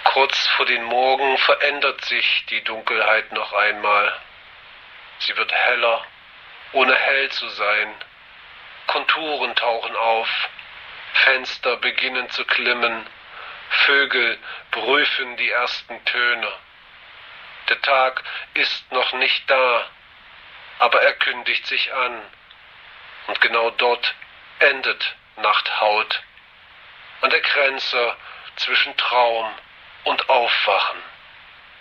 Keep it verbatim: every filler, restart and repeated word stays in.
Kurz vor den Morgen verändert sich die Dunkelheit noch einmal. Sie wird heller, ohne hell zu sein. Konturen tauchen auf, Fenster beginnen zu glimmen, Vögel prüfen die ersten Töne. Der Tag ist noch nicht da, aber er kündigt sich an. Und genau dort endet Nachthaut, an der Grenze zwischen Traum und Aufwachen.